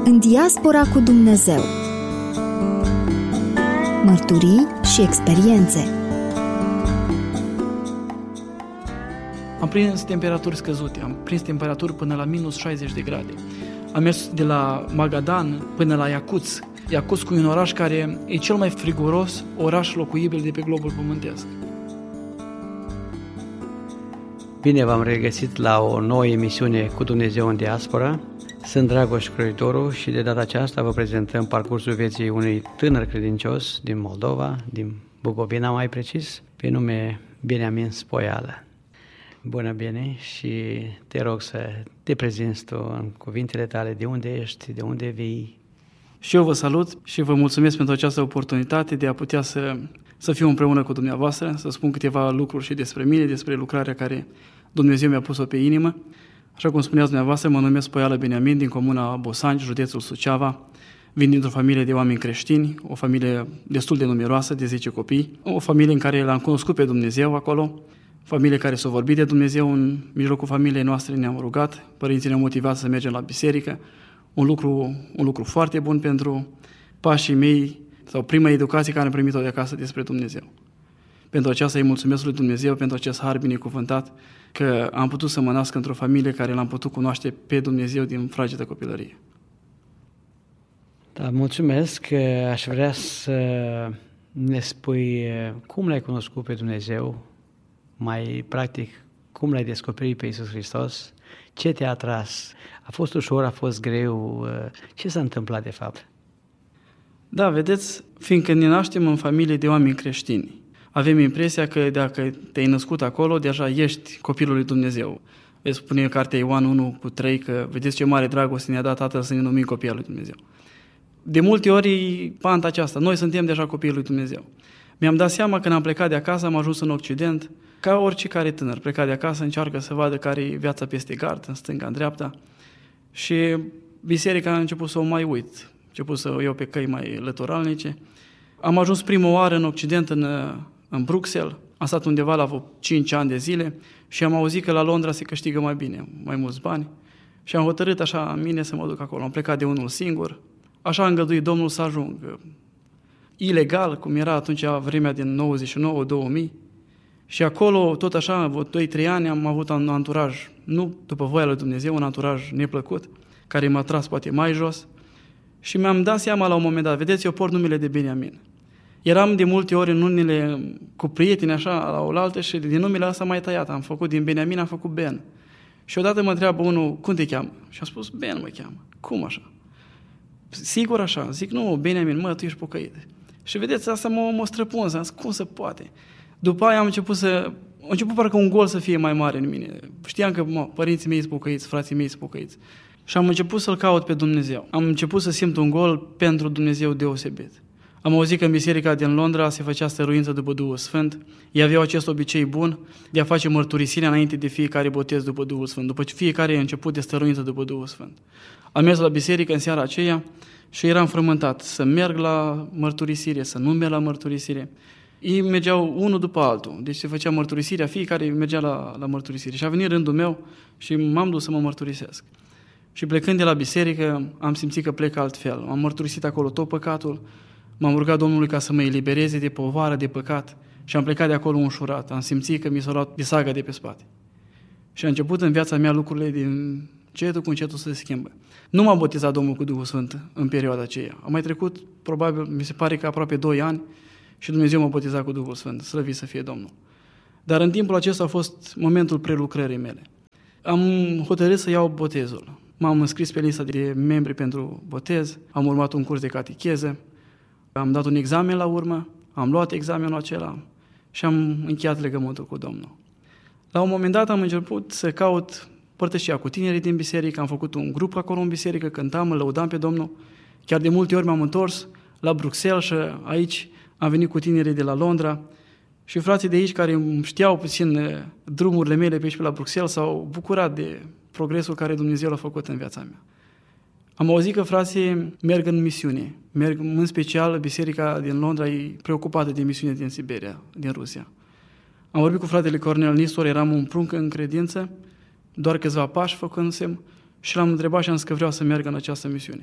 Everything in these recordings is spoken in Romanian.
În diaspora cu Dumnezeu. Mărturii și experiențe. Am prins temperaturi scăzute, am prins temperaturi până la minus 60 de grade. Am mers de la Magadan până la Iacuț. Iacuț e un oraș care e cel mai friguros oraș locuibil de pe globul pământesc. Bine v-am regăsit la o nouă emisiune cu Dumnezeu în diaspora. Sunt Dragoș Croitoru și de data aceasta vă prezentăm parcursul vieții unui tânăr credincios din Moldova, din Bucovina mai precis, pe nume Beniamin Spoială. Bună, Bine, și te rog să te prezinți tu în cuvintele tale, de unde ești, de unde vii. Și eu vă salut și vă mulțumesc pentru această oportunitate de a putea să fiu împreună cu dumneavoastră, să spun câteva lucruri și despre mine, despre lucrarea care Dumnezeu mi-a pus-o pe inimă. Așa cum spuneați dumneavoastră, mă numesc Spoială Beniamin, din comuna Bosanci, județul Suceava. Vin dintr-o familie de oameni creștini, o familie destul de numeroasă, de 10 copii, o familie în care l-am cunoscut pe Dumnezeu acolo, familie care s-a vorbit de Dumnezeu. În mijlocul familiei noastre ne-am rugat, părinții ne-au motivat să mergem la biserică, un lucru foarte bun pentru pașii mei, sau prima educație care am primit-o de acasă despre Dumnezeu. Pentru aceasta îi mulțumesc lui Dumnezeu, pentru acest har binecuvântat, că am putut să mă nasc într-o familie care l-am putut cunoaște pe Dumnezeu din fragedă copilărie. Da, mulțumesc. Aș vrea să ne spui cum l-ai cunoscut pe Dumnezeu, mai practic, cum l-ai descoperit pe Iisus Hristos, ce te-a atras, a fost ușor, a fost greu, ce s-a întâmplat de fapt? Da, vedeți, fiindcă ne naștem în familie de oameni creștini, avem impresia că dacă te-ai născut acolo, deja ești copilul lui Dumnezeu. Vezi, spune în cartea Ioan 1:3 că vedeți ce mare dragoste ne-a dat Tatăl să ne numim copii al lui Dumnezeu. De multe ori panta aceasta, noi suntem deja copiii lui Dumnezeu. Mi-am dat seama când am plecat de acasă, am ajuns în Occident, ca oricare tânăr, plecat de acasă, încearcă să vadă care e viața peste gard, în stânga, în dreapta. Și biserica a început să o mai uit, a început să o iau pe căi mai lăturalnice. Am ajuns prima oară în Occident, în Bruxelles, am stat undeva la vreo 5 ani de zile și am auzit că la Londra se câștigă mai bine, mai mulți bani. Și am hotărât așa în mine să mă duc acolo. Am plecat de unul singur, așa a îngăduit Domnul să ajung. Ilegal, cum era atunci vremea din 99-2000. Și acolo, tot așa, 2-3 ani am avut un anturaj, nu după voia lui Dumnezeu, un anturaj neplăcut, care m-a tras poate mai jos. Și mi-am dat seama la un moment dat, vedeți, eu port numele de Beniamin. Eram de multe ori în unele cu prieteni așa la oaltă și din numele ăsta mai tăiat. Am făcut din Beniamin, am făcut Ben. Și odată mă întreabă unul, cum te cheamă? Și am spus, Ben mă cheamă. Cum așa? Sigur așa? Zic, nu, Beniamin, tu ești pocăit. Și vedeți, asta m-a străpuns, am zis, cum se poate? După aia am început parcă un gol să fie mai mare în mine. Știam că părinții mei sunt pocăiți, frații mei sunt pocăiți. Și am început să-L caut pe Dumnezeu. Am început să simt un gol pentru Dumnezeu deosebit. Am auzit că în biserica din Londra se făcea stăruință după Duhul Sfânt. Ei aveau acest obicei bun de a face mărturisirea înainte de fiecare botez după Duhul Sfânt, după fiecare început de stăruință după Duhul Sfânt. Am mers la biserică în seara aceea și eram frământat să merg la mărturisire, să nu merg la mărturisire. Ei mergeau unul după altul, deci se făcea mărturisirea, fiecare mergea la mărturisire. Și a venit rândul meu și m-am dus să mă mărturisesc. Și plecând de la biserică, am simțit că plec altfel. Am mărturisit acolo tot păcatul, m-am rugat Domnului ca să mă elibereze de povară, de păcat și am plecat de acolo înșurat. Am simțit că mi s-a luat bisaga de pe spate. Și a început în viața mea lucrurile din cetul cu încetul să se schimbă. Nu m-a botezat Domnul cu Duhul Sfânt în perioada aceea. Am mai trecut, probabil, mi se pare că aproape 2 ani și Dumnezeu m-a botezat cu Duhul Sfânt, slăvit să fie Domnul. Dar în timpul acesta a fost momentul prelucrării mele. Am hotărât să iau botezul. M-am înscris pe lista de membri pentru botez, am urmat un curs de catecheză, am dat un examen la urmă, am luat examenul acela și am încheiat legământul cu Domnul. La un moment dat am început să caut părtășia cu tinerii din biserică, am făcut un grup acolo în biserică, cântam, îl lăudam pe Domnul. Chiar de multe ori m-am întors la Bruxelles și aici am venit cu tinerii de la Londra și frații de aici care știau puțin drumurile mele pe aici pe la Bruxelles s-au bucurat de progresul care Dumnezeu l-a făcut în viața mea. Am auzit că frații merg în misiune, merg în special biserica din Londra e preocupată de misiune din Siberia, din Rusia. Am vorbit cu fratele Cornel Nistor, eram un prunc în credință, doar câțiva pași făcânsem și l-am întrebat și am zis că vreau să merg în această misiune.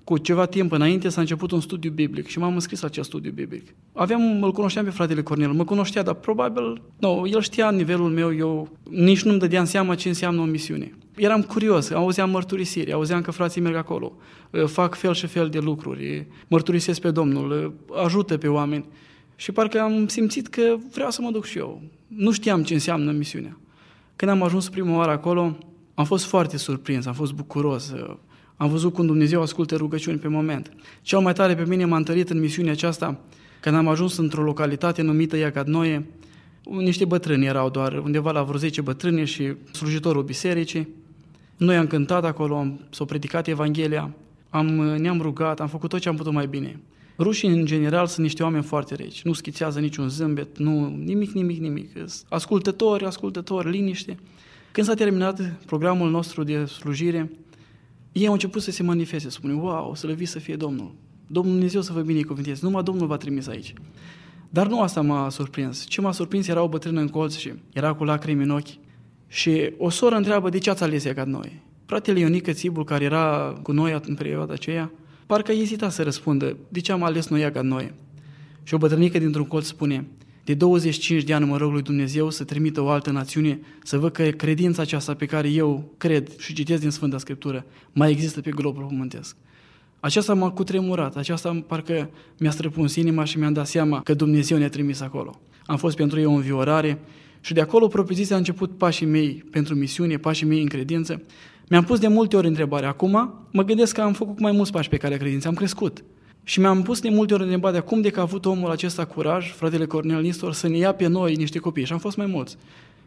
cu ceva timp înainte s-a început un studiu biblic și m-am înscris la acest studiu biblic. Îl cunoșteam pe fratele Cornel, mă cunoștea, dar probabil, el știa nivelul meu, eu nici nu-mi dădeam seama ce înseamnă o misiune. Eram curios, auzeam mărturisiri, auzeam că frații merg acolo, fac fel și fel de lucruri, mărturisesc pe Domnul, ajută pe oameni și parcă am simțit că vreau să mă duc și eu. Nu știam ce înseamnă misiunea. Când am ajuns prima oară acolo, am fost foarte surprins, am fost bucuros. Am văzut cum Dumnezeu ascultă rugăciuni pe moment. Cel mai tare pe mine m-a întărit în misiunea aceasta când am ajuns într-o localitate numită Iacadnoie. Niște bătrâni erau doar, undeva la vreo 10 bătrâni și slujitorul bisericii. Noi am cântat acolo, s-a predicat Evanghelia, ne-am rugat, am făcut tot ce am putut mai bine. Rușii, în general, sunt niște oameni foarte reci, nu schițează niciun zâmbet, nimic. Ascultători, liniște. Când s-a terminat programul nostru de slujire, ei au început să se manifeste, să spune, wow, slăvit să fie Domnul. Domnul Dumnezeu să vă binecuvânteze, numai Domnul v-a trimis aici. Dar nu asta m-a surprins. Ce m-a surprins era o bătrână în colț și era cu lacrimi în ochi. Și o soră întreabă, de ce ați ales Iacadnoie? Fratele Ionică Țibul, care era cu noi în perioada aceea, parcă ezita să răspundă, de ce am ales noi Iacadnoie? Și o bătrânică dintr-un colț spune, de 25 de ani mă rog lui Dumnezeu să trimită o altă națiune, să văd că credința aceasta pe care eu cred și citesc din Sfânta Scriptură mai există pe globul pământesc. Aceasta m-a cutremurat, aceasta parcă mi-a străpuns inima și mi-am dat seama că Dumnezeu ne-a trimis acolo. Am fost pentru ei o înviorare și de acolo propriu-zis a început pașii mei pentru misiune, pașii mei în credință. Mi-am pus de multe ori întrebarea. Acum mă gândesc că am făcut mai mulți pași pe calea credinței, am crescut. Și mi-am pus de multe ori întrebarea cum de că a avut omul acesta curaj, fratele Cornel Nistor, să ne ia pe noi niște copii. Și am fost mai mulți.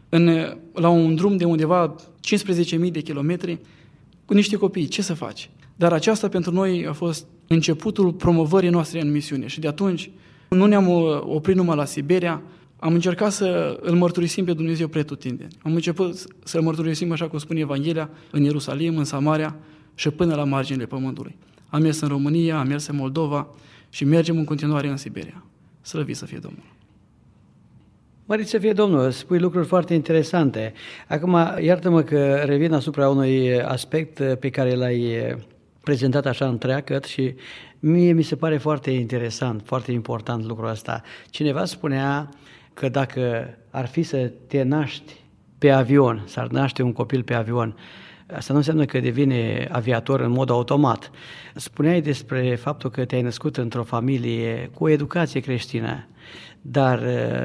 La un drum de undeva 15.000 de kilometri cu niște copii. Ce să faci? Dar aceasta pentru noi a fost începutul promovării noastre în misiune. Și de atunci nu ne-am oprit numai la Siberia, am încercat să îl mărturisim pe Dumnezeu pretutindeni. Am început să-l mărturisim, așa cum spune Evanghelia, în Ierusalim, în Samaria și până la marginile pământului. Am mers în România, am mers în Moldova și mergem în continuare în Siberia. Slăvit să fie Domnul! Mărit să fie Domnul, spui lucruri foarte interesante. Acum, iartă-mă că revin asupra unui aspect pe care l-ai prezentat așa întreagăt și mie mi se pare foarte interesant, foarte important lucrul ăsta. Cineva spunea că dacă ar fi să te naști pe avion, s-ar naște un copil pe avion, asta nu înseamnă că devine aviator în mod automat. Spuneai despre faptul că te-ai născut într-o familie cu o educație creștină, dar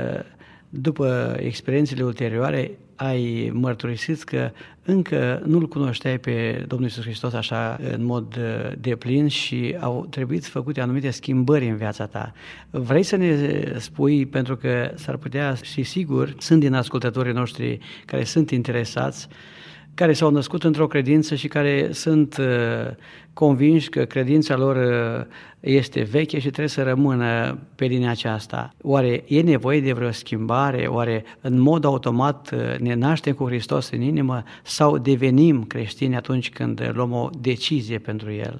după experiențele ulterioare ai mărturisit că încă nu-L cunoșteai pe Domnul Iisus Hristos așa în mod deplin și au trebuit făcute anumite schimbări în viața ta. Vrei să ne spui, pentru că s-ar putea și sigur sunt din ascultătorii noștri care sunt interesați, care s-au născut într-o credință și care sunt convinși că credința lor este veche și trebuie să rămână pe linia aceasta. Oare e nevoie de vreo schimbare? Oare în mod automat ne naștem cu Hristos în inimă sau devenim creștini atunci când luăm o decizie pentru El?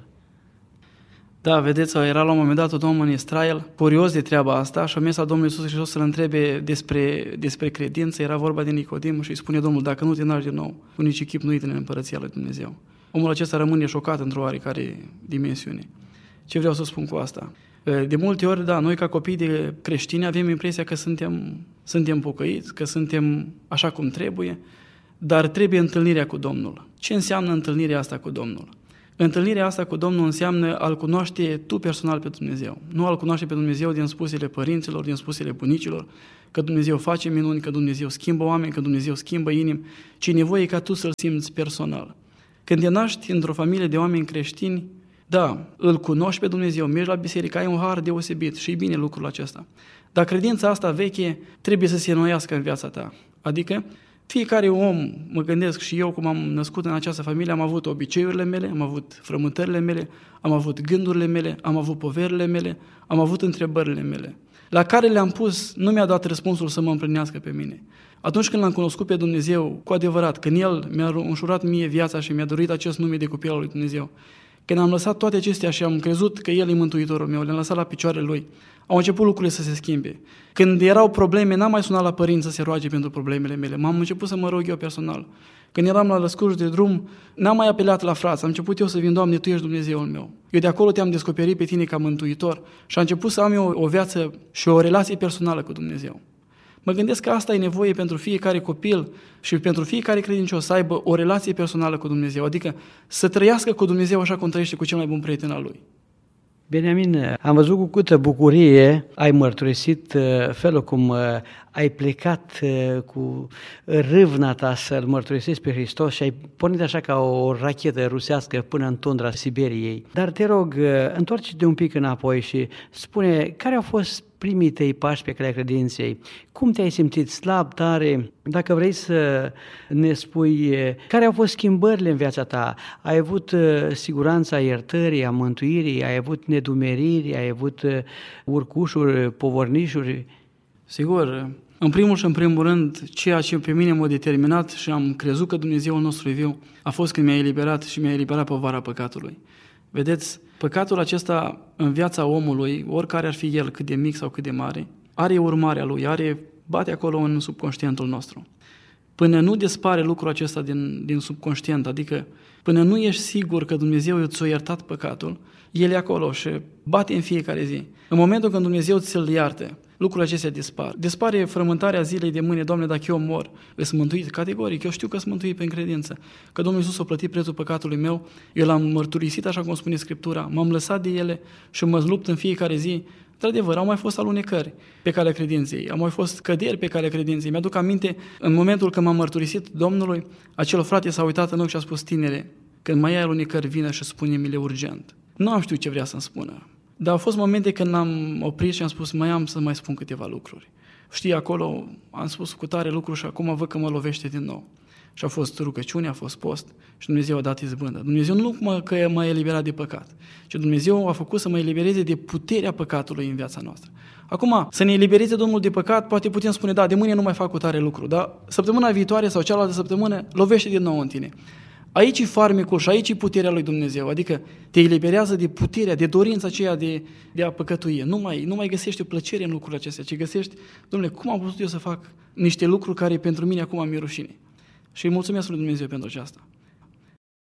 Da, vedeți, era la un moment dat un om în Israel, curios de treaba asta, și a mers la Domnul Iisus Hristos să-L întrebe despre credință. Era vorba de Nicodim și îi spune Domnul, dacă nu te naști din nou, cu nici chip nu intră în Împărăția lui Dumnezeu. Omul acesta rămâne șocat într-o oarecare dimensiune. Ce vreau să spun cu asta? De multe ori, da, noi ca copii de creștini avem impresia că suntem pocăiți, că suntem așa cum trebuie, dar trebuie întâlnirea cu Domnul. Ce înseamnă întâlnirea asta cu Domnul? Întâlnirea asta cu Domnul înseamnă a-L cunoaște tu personal pe Dumnezeu. Nu a-L cunoaște pe Dumnezeu din spusele părinților, din spusele bunicilor, că Dumnezeu face minuni, că Dumnezeu schimbă oameni, că Dumnezeu schimbă inimi, ci e nevoie ca tu să-L simți personal. Când te naști într-o familie de oameni creștini, da, îl cunoști pe Dumnezeu, mergi la biserică, ai un har deosebit și e bine lucrul acesta. Dar credința asta veche trebuie să se înnoiască în viața ta. Adică fiecare om, mă gândesc și eu cum am născut în această familie, am avut obiceiurile mele, am avut frământările mele, am avut gândurile mele, am avut poverile mele, am avut întrebările mele, la care le-am pus, nu mi-a dat răspunsul să mă împlinească pe mine. Atunci când l-am cunoscut pe Dumnezeu cu adevărat, când El mi-a înșurat mie viața și mi-a dorit acest nume de copil al lui Dumnezeu, Când am lăsat toate acestea și am crezut că El e Mântuitorul meu, le-am lăsat la picioarele Lui, au început lucrurile să se schimbe. Când erau probleme, n-am mai sunat la părinți să se roage pentru problemele mele, m-am început să mă rog eu personal. Când eram la lăscuș de drum, n-am mai apelat la frați, am început eu să vin, Doamne, Tu ești Dumnezeul meu. Eu de acolo te-am descoperit pe Tine ca mântuitor și am început să am eu o viață și o relație personală cu Dumnezeu. Mă gândesc că asta e nevoie pentru fiecare copil și pentru fiecare credincios să aibă o relație personală cu Dumnezeu, adică să trăiască cu Dumnezeu așa cum trăiește cu cel mai bun prieten al lui. Beniamin, am văzut cu câtă bucurie ai mărturisit felul cum ai plecat cu râvna ta să-L mărturisești pe Hristos și ai pornit așa ca o rachetă rusească până în tundra Siberiei. Dar te rog, întoarce-te un pic înapoi și spune care au fost primii tăi pași pe calea credinței. Cum te-ai simțit, slab, tare? Dacă vrei să ne spui care au fost schimbările în viața ta, ai avut siguranța iertării, a mântuirii, ai avut nedumeriri, ai avut urcușuri, povornișuri? Sigur, în primul și în primul rând, ceea ce pe mine m-a determinat și am crezut că Dumnezeul nostru e viu, a fost când mi-a eliberat și mi-a eliberat povara păcatului. Vedeți, păcatul acesta în viața omului, oricare ar fi el, cât de mic sau cât de mare, are urmarea lui, bate acolo în subconștientul nostru. Până nu dispare lucrul acesta din subconștient, adică până nu ești sigur că Dumnezeu ți-a iertat păcatul, el e acolo și bate în fiecare zi. În momentul când Dumnezeu ți-l iartă, lucrurile acestea dispar. Dispare frământarea zilei de mâine, Doamne, dacă eu mor, sunt mântuit categoric, eu știu că sunt mântuit prin credință, că Domnul Iisus a plătit prețul păcatului meu, eu l-am mărturisit așa cum spune Scriptura, m-am lăsat de ele și mă lupt în fiecare zi. Într-adevăr, au mai fost alunecări pe calea credinței, au mai fost căderi pe calea credinței. Mi-aduc aminte, în momentul când m-am mărturisit Domnului, acel frate s-a uitat în ochi și a spus: tinere, când mai ai alunecări, vină și spune-mi-le urgent. Nu am știut ce vrea să-mi spună, dar au fost momente când am oprit și am spus: mai am să mai spun câteva lucruri. Știi, acolo am spus cu tare lucruri și acum văd că mă lovește din nou. Și a fost rugăciune, a fost post și Dumnezeu a dat izbândă. Dumnezeu nu că m-a eliberat de păcat, ci Dumnezeu a făcut să mă elibereze de puterea păcatului în viața noastră. Acum, să ne elibereze Domnul de păcat, poate putem spune: da, de mâine nu mai fac cu tare lucru, dar săptămâna viitoare sau cealaltă săptămână lovește din nou în tine. Aici e farmecul și aici e puterea lui Dumnezeu, adică te eliberează de puterea, de dorința aceea de a păcătui. Nu mai găsești o plăcere în lucrurile acestea, ci găsești: Dom'le, cum am putut eu să fac niște lucruri care pentru mine acum mi-e rușine? Și îi mulțumesc lui Dumnezeu pentru aceasta.